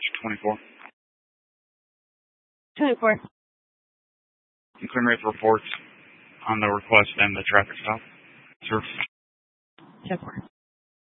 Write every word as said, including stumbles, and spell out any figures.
twenty-four. twenty-four. You can make reports on the request and the traffic stop. Sure. ten four.